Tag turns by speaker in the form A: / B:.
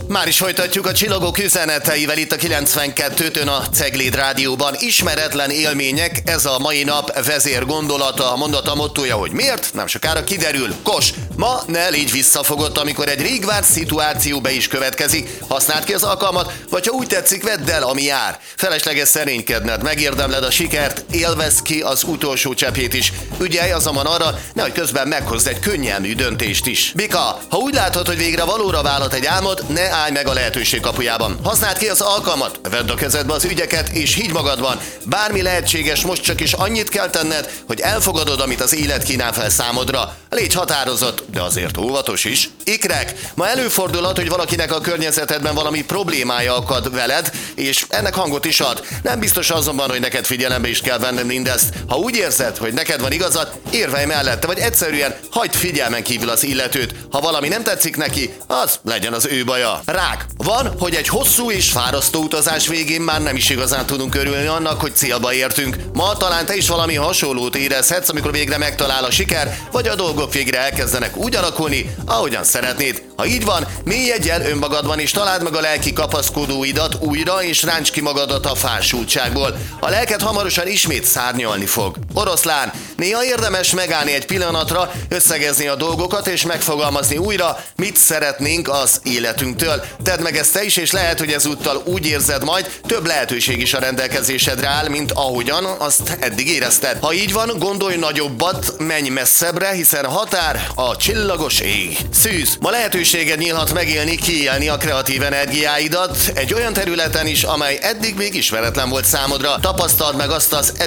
A: Már is folytatjuk a csillagok üzeneteivel itt a 92-tön a Cegléd Rádióban. Ismeretlen élmények, ez a mai nap vezér gondolata, a mondata mottója, hogy miért? Nem sokára kiderül. Kos, ma ne légy visszafogott, amikor egy rég várt szituáció be is következik. Használd ki az alkalmat, vagy ha úgy tetszik, vedd el, ami jár. Felesleges szerénykedned, megérdemled a sikert, élvezd ki az utolsó cseppét is. Ügyelj azonban arra, nehogy közben meghozd egy könnyelmű döntést is. Bika, ha úgy látod, hogy végre valóra vállalt egy álmod, ne állj meg a lehetőség kapujában. Használd ki az alkalmat, vedd a kezedbe az ügyeket, és higgy magadban. Bármi lehetséges, most csak is annyit kell tenned, hogy elfogadod, amit az élet kínál fel számodra. Légy határozott, de azért óvatos is. Ikrek, ma előfordulhat, hogy valakinek a környezetedben valami problémája akad veled, és ennek hangot is ad. Nem biztos azonban, hogy neked figyelembe is kell venned mindezt. Ha úgy érzed, hogy neked van igazad, érvelj mellette, vagy egyszerűen hagyd figyelmen kívül az illetőt. Ha valami nem tetszik neki, az legyen az ő baja. Rák, van, hogy egy hosszú és fárasztó utazás végén már nem is igazán tudunk örülni annak, hogy célba értünk. Ma talán te is valami hasonlót érezhetsz, amikor végre megtalál a siker, vagy a dolgok végre elkezdenek úgy alakulni, ahogyan szeretnéd. Ha így van, mélyedj el önmagadban és találd meg a lelki kapaszkodóidat újra, és ránts ki magadat a fásultságból. A lelked hamarosan ismét szárnyalni fog. Oroszlán, néha érdemes megállni egy pillanatra, összegezni a dolgokat és megfogalmazni újra, mit szeretnénk az életünktől. Tedd meg ezt te is, és lehet, hogy ezúttal úgy érzed majd, több lehetőség is a rendelkezésedre áll, mint ahogyan azt eddig érezted. Ha így van, gondolj nagyobbat, menj messzebbre, hiszen határ a csillagos ég. Szűz, ma lehetőséged nyílhat megélni, kiélni a kreatív energiáidat egy olyan területen is, amely eddig még ismeretlen volt számodra. Tapasztald meg azt az